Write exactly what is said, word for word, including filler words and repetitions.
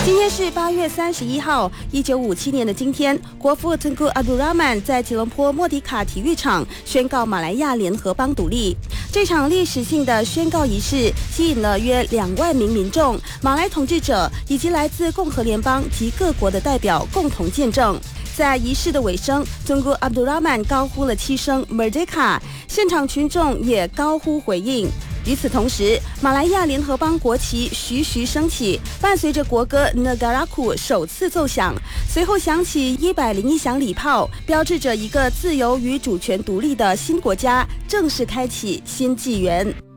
今天是八月三十一号，一九五七年的今天，国父 Tunku Abdul Rahman 在吉隆坡莫迪卡体育场宣告马来亚联合邦独立。这场历史性的宣告仪式吸引了约两万名民众、马来统治者以及来自共和联邦及各国的代表共同见证。在仪式的尾声， Tunku Abdul Rahman 高呼了七声 Merdeka， 现场群众也高呼回应。与此同时，马来亚联合邦国旗徐徐升起，伴随着国歌 Negaraku 首次奏响，随后响起一百零一响礼炮，标志着一个自由与主权独立的新国家正式开启新纪元。